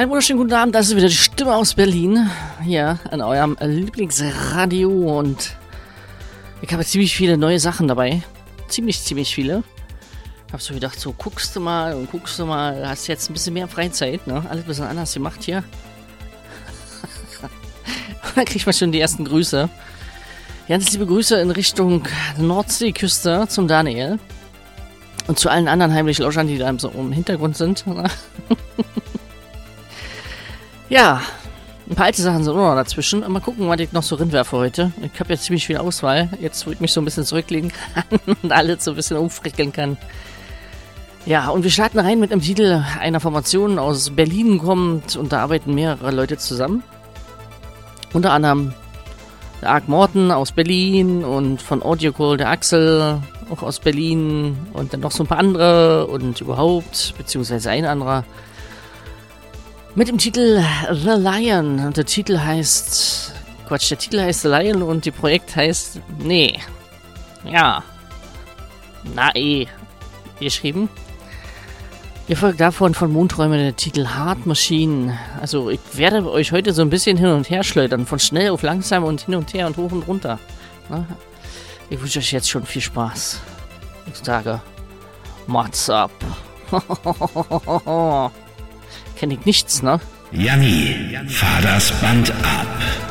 Einen wunderschönen guten Abend, das ist wieder die Stimme aus Berlin, hier an eurem Lieblingsradio und ich habe ziemlich viele neue Sachen dabei, ziemlich viele. Hab so gedacht, so guckst du mal, hast jetzt ein bisschen mehr Freizeit, ne? Alles ein bisschen anders gemacht hier. Und dann kriegt man schon die ersten Grüße. Ganz liebe Grüße in Richtung Nordseeküste zum Daniel und zu allen anderen heimlichen Lauschern, die da so im Hintergrund sind. Ja, ein paar alte Sachen sind auch noch dazwischen. Mal gucken, was ich noch so rinwerfe heute. Ich habe jetzt ziemlich viel Auswahl. Jetzt, wo ich mich so ein bisschen zurücklegen kann und alles so ein bisschen umfrickeln kann. Ja, und wir starten rein mit einem Titel einer Formation aus Berlin kommt. Und da arbeiten mehrere Leute zusammen. Unter anderem der Ark Morten aus Berlin und von Audiocall der Axel, auch aus Berlin. Und dann noch so ein paar andere und überhaupt, beziehungsweise ein anderer. Mit dem Titel The Lion. Und der Titel heißt The Lion und die Projekt heißt geschrieben. Ihr folgt davon von Mondträume der Titel Hard Machine. Also ich werde euch heute so ein bisschen hin und her schleudern. Von schnell auf langsam und hin und her und hoch und runter. Na? Ich wünsche euch jetzt schon viel Spaß. Ich sage, Mats ab. Kenn ich nichts, ne? Janni, fahr das Band ab.